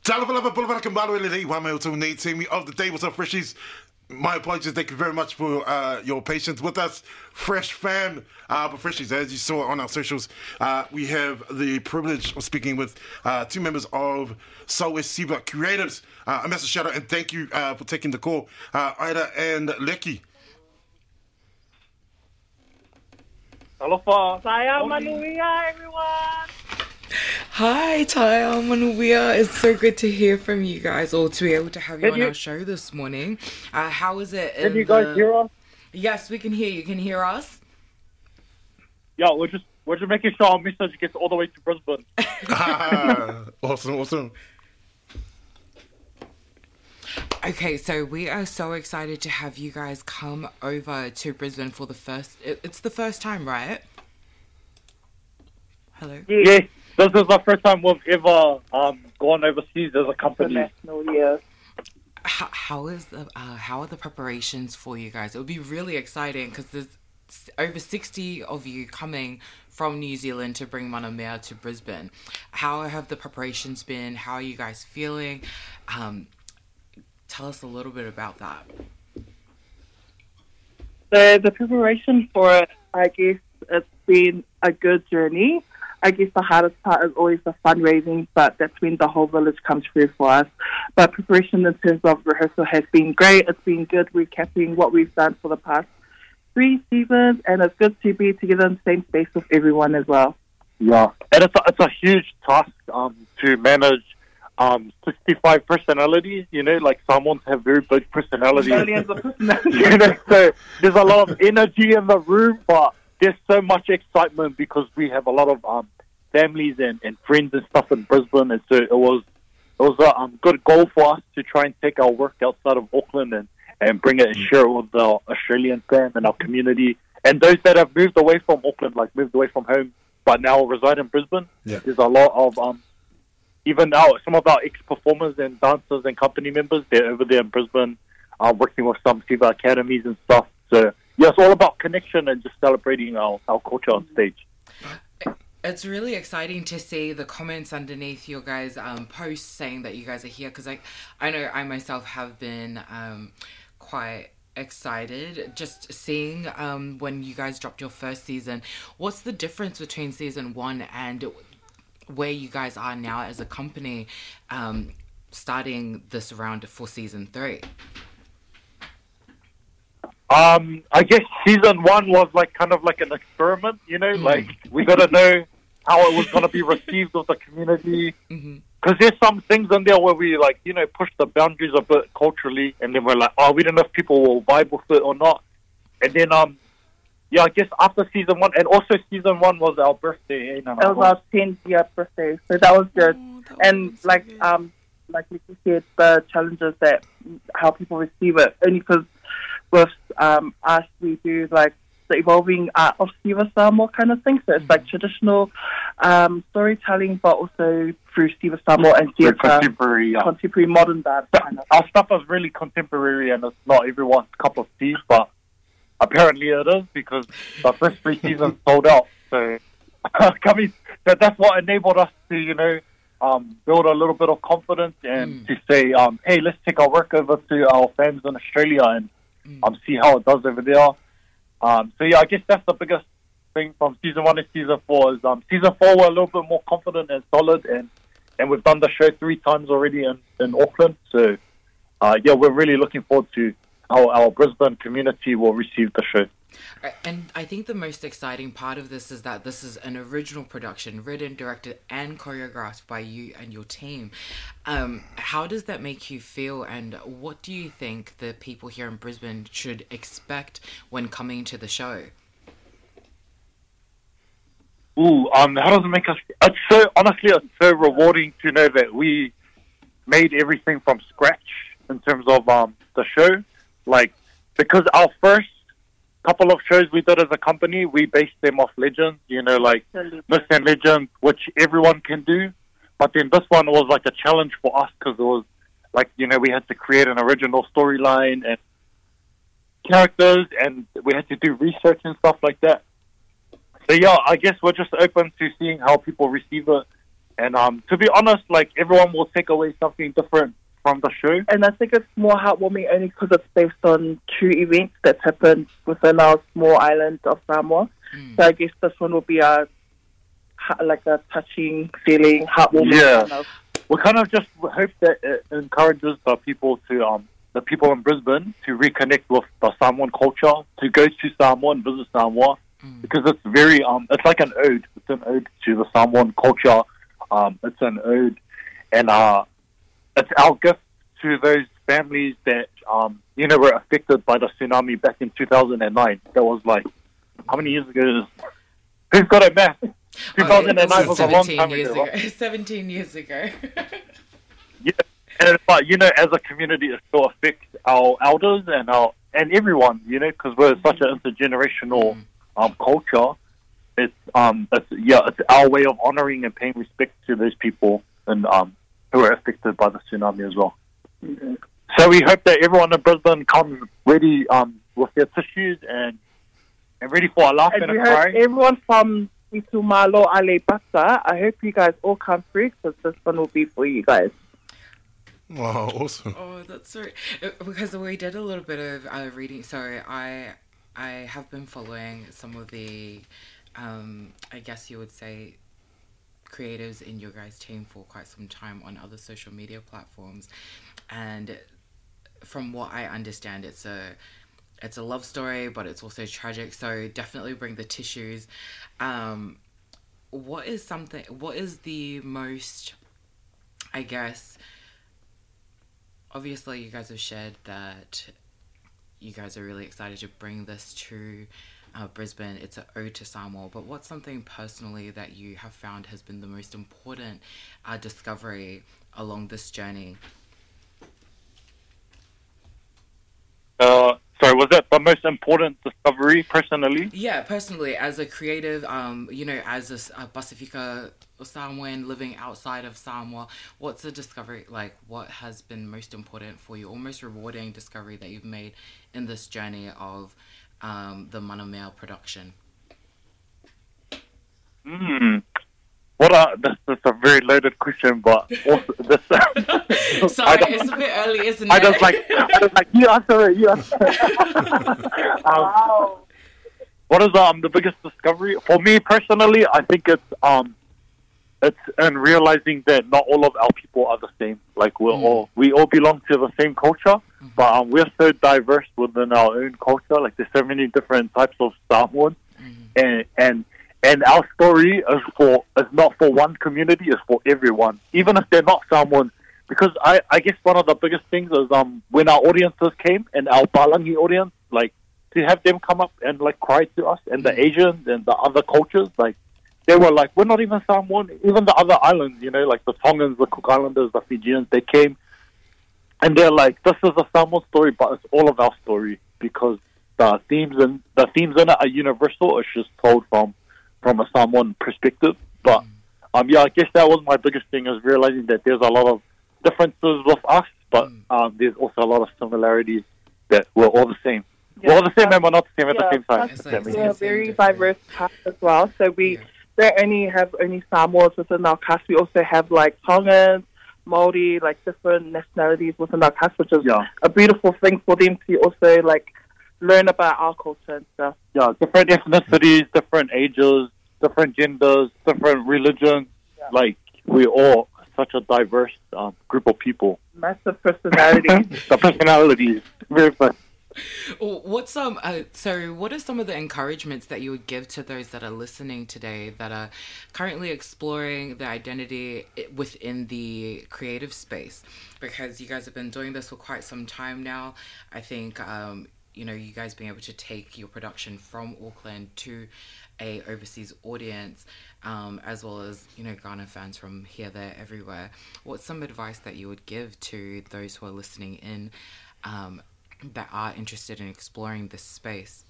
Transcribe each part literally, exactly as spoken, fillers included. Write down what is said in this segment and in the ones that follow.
Jalapalava Boulevard Kambalo Lili, one mail to Nate Timmy of the day. What's up, Freshies? My apologies. Thank you very much for uh, your patience with us, Fresh fam. Uh, but Freshies, as you saw on our socials, uh, we have the privilege of speaking with uh, two members of Southwest Siva Creatives. Uh, a massive shout out and thank you uh, for taking the call, uh, Ida and Leki. Alofa. Saya Manuia, everyone. Hi, Taya Manuia. It's so good to hear from you guys, or to be able to have you Can on you- our show this morning. Uh, how is it? Can in you guys the- hear us? Yes, we can hear you. Can you hear us? Yeah, we're just we're just making sure our message gets all the way to Brisbane. Ah, awesome, awesome. Okay, so we are so excited to have you guys come over to Brisbane for the first... it- It's the first time, right? Hello? Yes, this is the first time we've ever um, gone overseas as a company. International, yeah. How, how is the uh, how are the preparations for you guys? It would be really exciting because there's s- over sixty of you coming from New Zealand to bring Mana Mea to Brisbane. How have the preparations been? How are you guys feeling? Um, tell us a little bit about that. So the preparation for it, I guess it's been a good journey. I guess the hardest part is always the fundraising, but that's when the whole village comes through for us. But preparation in terms of rehearsal has been great. It's been good recapping what we've done for the past three seasons, and it's good to be together in the same space with everyone as well. Yeah, and it's a, it's a huge task um, to manage um, sixty-five personalities. You know, like Samoans have very big personalities. Millions of personalities. You know, so there's a lot of energy in the room, but there's so much excitement because we have a lot of um, families and, and friends and stuff in Brisbane, and so it was it was a um, good goal for us to try and take our work outside of Auckland and, and bring it and share it with the Australian fam and our community, and those that have moved away from Auckland, like moved away from home, but now reside in Brisbane. Yeah. There's a lot of um, even now some of our ex-performers and dancers and company members, they're over there in Brisbane, uh, working with some Siva academies and stuff. So yeah, it's all about connection and just celebrating our, our culture on stage. It's really exciting to see the comments underneath your guys' um, posts saying that you guys are here, because like I know I myself have been um, quite excited just seeing um, when you guys dropped your first season. What's the difference between season one and where you guys are now as a company, um, starting this round for season three? Um, I guess season one was like kind of like an experiment, you know, Mm. like we got to know how it was going to be received with the community. Mm-hmm. Because there's some things in there where we like, you know, push the boundaries a bit culturally, and then we're like, oh, we don't know if people will vibe with it or not. And then, um, yeah, I guess after season one, and also season one was our birthday. Eh, Nana? It was our tenth year birthday, so that was good. Oh, that And was so like good. um, like you said, the challenges that how people receive it. Only because with um us, we do like the evolving art of Siva Samoa kind of thing. So it's like traditional um storytelling, but also through Siva Samoa and We're theatre, contemporary, yeah. contemporary modern dance kind of. Our stuff is really contemporary, and it's not everyone's cup of tea, but apparently it is because the first three seasons sold out. So, coming, so that's what enabled us to, you know, um, build a little bit of confidence and Mm. to say, um, hey, let's take our work over to our fans in Australia and Mm. um, see how it does over there. Um, so yeah, I guess that's the biggest thing from season one to season four is um, season four we're a little bit more confident and solid, and, and we've done the show three times already in, in Auckland. So uh, yeah, we're really looking forward to how our Brisbane community will receive the show. And I think the most exciting part of this is that this is an original production, written, directed, and choreographed by you and your team. Um, how does that make you feel, and what do you think the people here in Brisbane should expect when coming to the show? Ooh, um, how does it make us? It's so honestly, it's so rewarding to know that we made everything from scratch in terms of um the show. Like, because our first couple of shows we did as a company, we based them off legends, you know, like Myths and Legends, which everyone can do. But then this one was like a challenge for us because it was like, you know, we had to create an original storyline and characters, and we had to do research and stuff like that. So yeah, I guess we're just open to seeing how people receive it. And um, to be honest, like everyone will take away something different from the show. And I think it's more heartwarming only because it's based on true events that happened within our small island of Samoa. Mm. So I guess this one will be a like a touching, feeling, heartwarming. Yeah, kind of. we kind of just hope that it encourages the people to um the people in Brisbane to reconnect with the Samoan culture, to go to Samoa and visit Samoa, mm. because it's very um it's like an ode. It's an ode to the Samoan culture. Um, it's an ode, and uh, it's our gift to those families that um you know were affected by the tsunami back in two thousand nine. That was like how many years ago? Who's got a math? two thousand nine oh, was a long time years ago. ago. Right? seventeen years ago. Yeah, and, but you know, as a community, it still affects our elders and our and everyone. You know, because we're such an intergenerational mm. um, culture. It's um, it's yeah, it's our way of honoring and paying respect to those people and um, who were affected by the tsunami as well. Mm-hmm. So we hope that everyone in Brisbane comes ready um, with their tissues and and ready for a laugh and, and a we cry. hope everyone from Itumalo Ale Basa, I hope you guys all come through because this one will be for you guys. Wow, awesome. Oh, that's so... Because we did a little bit of uh, reading. So I I have been following some of the, um, I guess you would say, creatives in your guys' team for quite some time on other social media platforms. And from what I understand, it's a... It's a love story, but it's also tragic. So definitely bring the tissues. Um, what is something? What is the most? I guess. Obviously, you guys have shared that you guys are really excited to bring this to uh, Brisbane. It's an ode to Samoa. But what's something personally that you have found has been the most important uh, discovery along this journey? Uh. Sorry, was that the most important discovery personally? Yeah, personally, as a creative, um, you know, as a, a Pasifika Samoan living outside of Samoa, what's the discovery, like, what has been most important for you, or most rewarding discovery that you've made in this journey of um, the Manamea production? Hmm. What a, this is a very loaded question, but also this. Sorry, it's a bit early, isn't it? I just like, I just like you answer it. You answer it. um, Wow. What is um the biggest discovery for me personally? I think it's um, it's in realizing that not all of our people are the same. Like we're mm. all we all belong to the same culture, mm-hmm. but um, we're so diverse within our own culture. Like there's so many different types of Samoan, mm-hmm. and and. And our story is for is not for one community, it's for everyone, even if they're not Samoan. Because I, I guess one of the biggest things is um when our audiences came and our Palangi audience, like to have them come up and like cry to us and the Asians and the other cultures, like they were like, we're not even Samoan, even the other islands, you know, like the Tongans, the Cook Islanders, the Fijians, they came and they're like, this is a Samoan story, but it's all of our story because the themes and the themes in it are universal. It's just told from from a Samoan perspective. But um, yeah, I guess that was my biggest thing, is realizing that there's a lot of differences with us, but um, there's also a lot of similarities that we're all the same. Yeah, we're all the same and we're not the same at yeah, the same time. Plus, Like, we're a very diverse cast as well. So we yeah. don't only have only Samoans within our cast, we also have like Tongans, Māori, like different nationalities within our cast, which is yeah. a beautiful thing for them to also like learn about our culture and stuff. Yeah, different ethnicities, different ages, different genders, different religions. Yeah. Like, we're all such a diverse um, group of people. Massive personalities. The personalities. Very fun. What's um? Uh, so, what are some of the encouragements that you would give to those that are listening today that are currently exploring their identity within the creative space? Because you guys have been doing this for quite some time now. I think um, you know, you guys being able to take your production from Auckland to a overseas audience, um, as well as, you know, Ghana fans from here, there, everywhere. What's some advice that you would give to those who are listening in um, that are interested in exploring this space?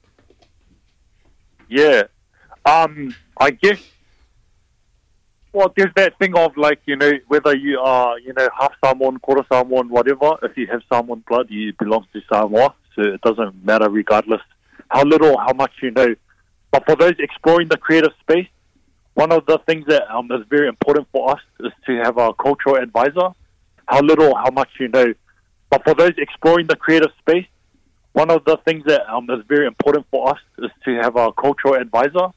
Yeah. Um, I guess, well, there's that thing of, like, you know, whether you are, you know, half Samoan, quarter Samoan, whatever, if you have Samoan blood, you belong to Samoa, so it doesn't matter regardless how little, how much you know. But for those exploring the creative space, one of the things that um, is very important for us is to have a cultural advisor. How little, how much you know. But for those exploring the creative space, one of the things that um, is very important for us is to have a cultural advisor.